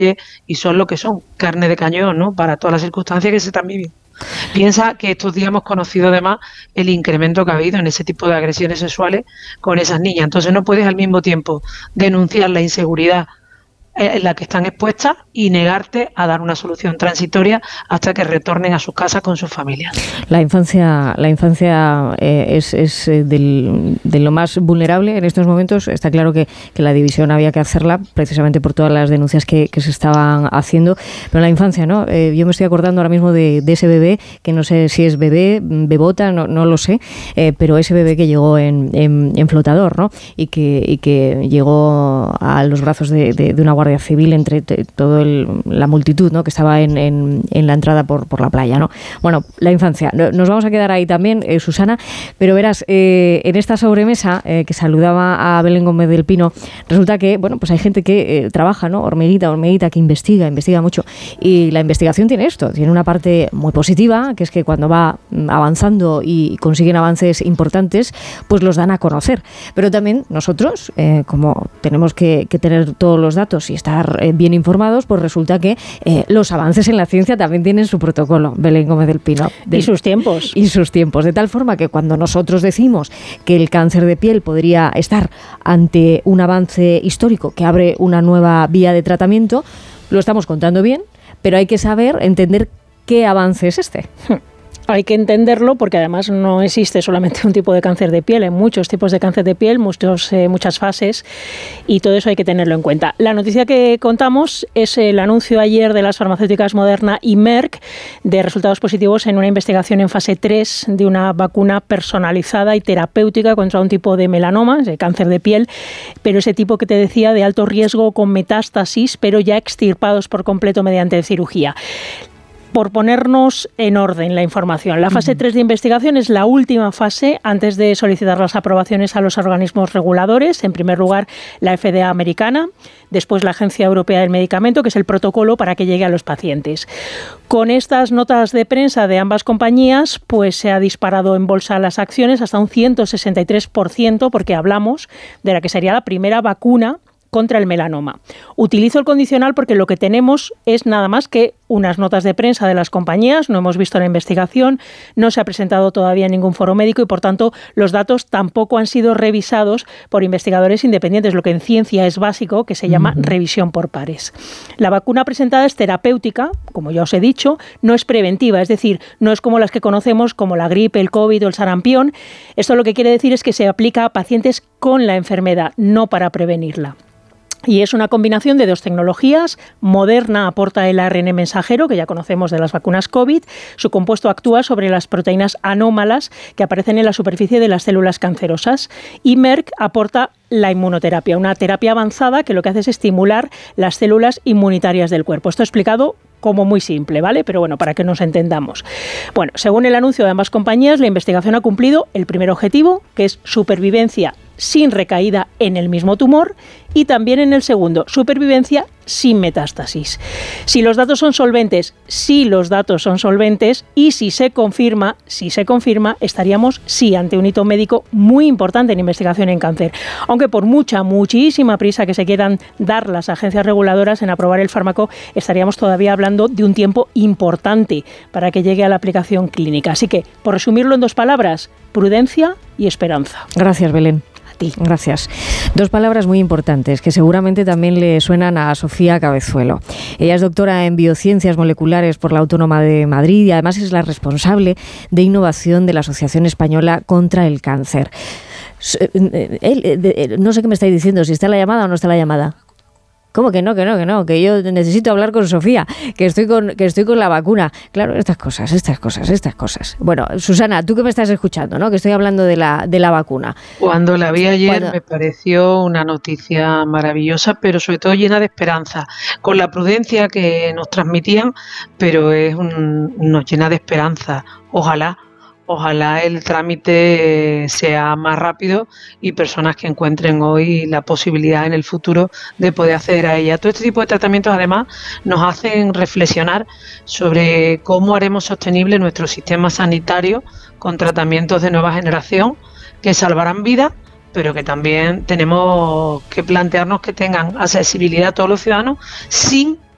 y son lo que son, carne de cañón, ¿no? Para todas las circunstancias que se están viviendo. Piensa que estos días hemos conocido además el incremento que ha habido en ese tipo de agresiones sexuales con esas niñas. Entonces no puedes al mismo tiempo denunciar la inseguridad en la que están expuestas y negarte a dar una solución transitoria hasta que retornen a sus casas con sus familias. La infancia es de lo más vulnerable en estos momentos. Está claro que la división había que hacerla precisamente por todas las denuncias que se estaban haciendo, pero la infancia, ¿no? Yo me estoy acordando ahora mismo de ese bebé, que no sé si es bebota, no lo sé, pero ese bebé que llegó en flotador, ¿no? Y que llegó a los brazos de una Guardia Civil entre toda la multitud, ¿no? Que estaba en la entrada por la playa, ¿no? Bueno, la infancia. Nos vamos a quedar ahí también, Susana, pero verás, en esta sobremesa que saludaba a Belén Gómez del Pino, resulta que, bueno, pues hay gente que trabaja, ¿no? Hormiguita, que investiga mucho. Y la investigación tiene esto, tiene una parte muy positiva, que es que cuando va avanzando y consiguen avances importantes, pues los dan a conocer. Pero también nosotros, como tenemos que tener todos los datos y estar bien informados, pues resulta que los avances en la ciencia también tienen su protocolo, Belén Gómez del Pino. Y sus tiempos. Y sus tiempos, de tal forma que cuando nosotros decimos que el cáncer de piel podría estar ante un avance histórico que abre una nueva vía de tratamiento, lo estamos contando bien, pero hay que saber entender qué avance es este. Hay que entenderlo porque además no existe solamente un tipo de cáncer de piel, hay muchos tipos de cáncer de piel, muchas fases, y todo eso hay que tenerlo en cuenta. La noticia que contamos es el anuncio ayer de las farmacéuticas Moderna y Merck de resultados positivos en una investigación en fase 3 de una vacuna personalizada y terapéutica contra un tipo de melanoma, de cáncer de piel, pero ese tipo que te decía de alto riesgo con metástasis, pero ya extirpados por completo mediante cirugía. Por ponernos en orden la información, la fase 3 de investigación es la última fase antes de solicitar las aprobaciones a los organismos reguladores. En primer lugar, la FDA americana, después la Agencia Europea del Medicamento, que es el protocolo para que llegue a los pacientes. Con estas notas de prensa de ambas compañías, pues se ha disparado en bolsa las acciones hasta un 163%, porque hablamos de la que sería la primera vacuna contra el melanoma. Utilizo el condicional porque lo que tenemos es nada más que unas notas de prensa de las compañías, no hemos visto la investigación, no se ha presentado todavía en ningún foro médico y, por tanto, los datos tampoco han sido revisados por investigadores independientes, lo que en ciencia es básico, que se llama revisión por pares. La vacuna presentada es terapéutica, como ya os he dicho, no es preventiva, es decir, no es como las que conocemos como la gripe, el COVID o el sarampión. Esto lo que quiere decir es que se aplica a pacientes con la enfermedad, no para prevenirla. Y es una combinación de dos tecnologías. Moderna aporta el ARN mensajero, que ya conocemos de las vacunas COVID. Su compuesto actúa sobre las proteínas anómalas que aparecen en la superficie de las células cancerosas. Y Merck aporta la inmunoterapia, una terapia avanzada que lo que hace es estimular las células inmunitarias del cuerpo. Esto explicado como muy simple, ¿vale? Pero bueno, para que nos entendamos. Bueno, según el anuncio de ambas compañías, la investigación ha cumplido el primer objetivo, que es supervivencia sin recaída en el mismo tumor, y también en el segundo, supervivencia sin metástasis. Si los datos son solventes, y si se confirma, estaríamos ante un hito médico muy importante en investigación en cáncer. Aunque por muchísima prisa que se quieran dar las agencias reguladoras en aprobar el fármaco, estaríamos todavía hablando de un tiempo importante para que llegue a la aplicación clínica. Así que, por resumirlo en dos palabras, prudencia y esperanza. Gracias, Belén. Gracias. Dos palabras muy importantes que seguramente también le suenan a Sofía Cabezuelo. Ella es doctora en biociencias moleculares por la Autónoma de Madrid y además es la responsable de innovación de la Asociación Española contra el Cáncer. No sé qué me estáis diciendo, si está la llamada o no está la llamada. ¿Cómo que no? Que yo necesito hablar con Sofía, que estoy con la vacuna. Claro, estas cosas. Bueno, Susana, tú que me estás escuchando, ¿no? Que estoy hablando de la vacuna. Cuando la vi ayer me pareció una noticia maravillosa, pero sobre todo llena de esperanza, con la prudencia que nos transmitían, pero nos llena de esperanza. Ojalá el trámite sea más rápido y personas que encuentren hoy la posibilidad en el futuro de poder acceder a ella. Todo este tipo de tratamientos además nos hacen reflexionar sobre cómo haremos sostenible nuestro sistema sanitario con tratamientos de nueva generación que salvarán vidas, pero que también tenemos que plantearnos que tengan accesibilidad a todos los ciudadanos sin